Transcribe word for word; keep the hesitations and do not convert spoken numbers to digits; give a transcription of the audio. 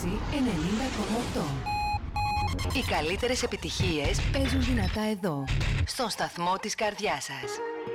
Frequency ενενήντα κόμμα οκτώ. Οι καλύτερες επιτυχίες παίζουν δυνατά εδώ, στον σταθμό της καρδιάς σας.